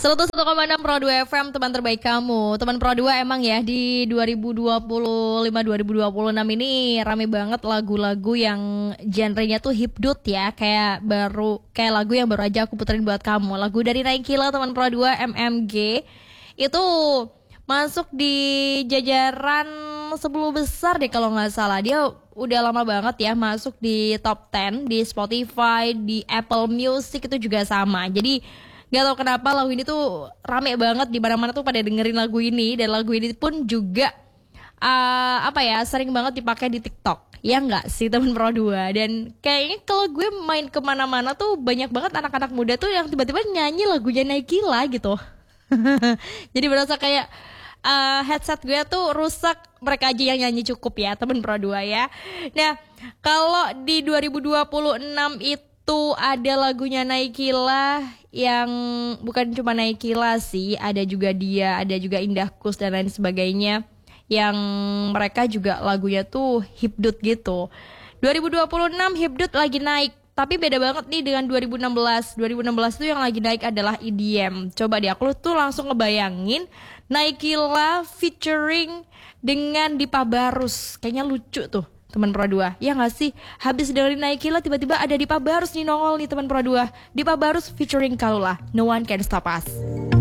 101,6 Pro 2 FM, teman terbaik kamu. Teman Pro 2 emang ya di 2025-2026 ini rame banget lagu-lagu yang genrenya tuh hipdut ya. Kayak lagu yang baru aja aku puterin buat kamu. Lagu dari Naikila teman Pro 2 MMG itu masuk di jajaran 10 besar deh kalau nggak salah. Dia udah lama banget ya masuk di top 10 di Spotify, di Apple Music itu juga sama. Jadi gak tau kenapa lagu ini tuh rame banget, di mana-mana tuh pada dengerin lagu ini. Dan lagu ini pun juga sering banget dipakai di TikTok. Ya nggak sih teman Pro 2. Dan kayaknya kalau gue main kemana-mana tuh banyak banget anak-anak muda tuh yang tiba-tiba nyanyi lagunya Naikila gitu. Jadi berasa kayak headset gue tuh rusak, mereka aja yang nyanyi cukup ya teman Pro 2 ya. Nah, kalau di 2026 itu ada lagunya Naikila yang bukan cuma Naikila sih, ada juga dia, ada juga Indah Kus dan lain sebagainya yang mereka juga lagunya tuh hipdut gitu. 2026 hipdut lagi naik, tapi beda banget nih dengan 2016. 2016 itu yang lagi naik adalah EDM. Coba deh aku tuh langsung ngebayangin Naikila featuring dengan Dipa Barus. Kayaknya lucu tuh teman Pro 2. Ya gak sih? Habis dengerin Naikila tiba-tiba ada Dipa Barus nih nongol nih teman Pro 2. Dipa Barus featuring Kaula. No One Can Stop Us.